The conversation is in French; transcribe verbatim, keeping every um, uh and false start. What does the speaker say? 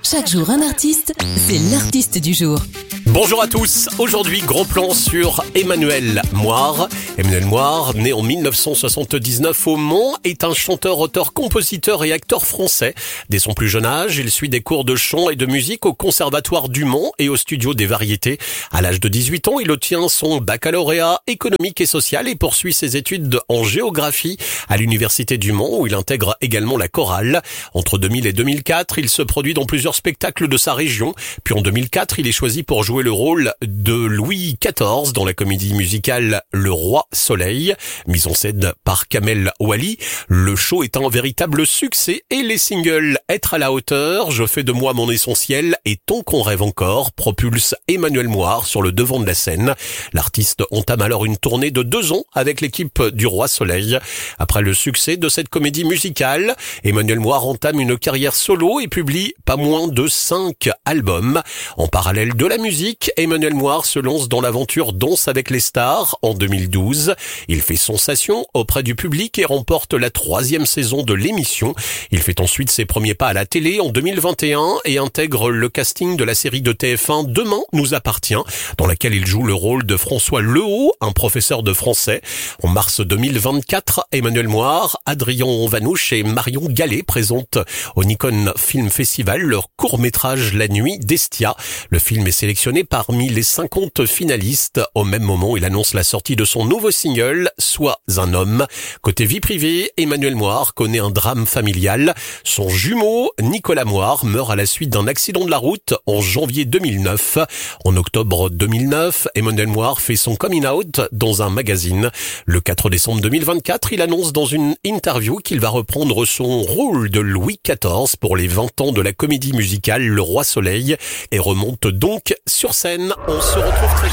Chaque jour un artiste, c'est l'artiste du jour. Bonjour à tous, aujourd'hui gros plan sur Emmanuel Moire. Emmanuel Moire, né en mille neuf cent soixante-dix-neuf au Mans, est un chanteur, auteur, compositeur et acteur français. Dès son plus jeune âge, il suit des cours de chant et de musique au Conservatoire du Mans et au Studio des Variétés. À l'âge de dix-huit ans, il obtient son baccalauréat économique et social et poursuit ses études en géographie à l'Université du Mans où il intègre également la chorale. Entre deux mille et deux mille quatre, il se produit dans plusieurs spectacles de sa région. Puis en deux mille quatre, il est choisi pour jouer le rôle de Louis quatorze dans la comédie musicale Le Roi Soleil, mise en scène par Kamel Ouali. Le show est un véritable succès et les singles Être à la hauteur, Je fais de moi mon essentiel et Tant qu'on rêve encore propulsent Emmanuel Moire sur le devant de la scène. L'artiste entame alors une tournée de deux ans avec l'équipe du Roi Soleil. Après le succès de cette comédie musicale, Emmanuel Moire entame une carrière solo et publie pas moins de cinq albums. En parallèle de la musique, Emmanuel Moire se lance dans l'aventure Danse avec les stars en deux mille douze. Il fait sensation auprès du public et remporte la troisième saison de l'émission. Il fait ensuite ses premiers pas à la télé en deux mille vingt et un et intègre le casting de la série de T F un Demain nous appartient, dans laquelle il joue le rôle de François Lehaut, un professeur de français. En mars deux mille vingt-quatre, Emmanuel Moire, Adrien Vanouche et Marion Gallet présentent au Nikon Film Festival leur court-métrage La Nuit d'Estia. Le film est sélectionné parmi les cinquante finalistes. Au même moment, il annonce la sortie de son nouveau single, Sois un homme. Côté vie privée, Emmanuel Moire connaît un drame familial. Son jumeau, Nicolas Moire, meurt à la suite d'un accident de la route en janvier deux mille neuf. En octobre deux mille neuf, Emmanuel Moire fait son coming out dans un magazine. Le quatre décembre deux mille vingt-quatre, il annonce dans une interview qu'il va reprendre son rôle de Louis quatorze pour les vingt ans de la comédie musicale Le Roi Soleil et remonte donc sur scène. On se retrouve très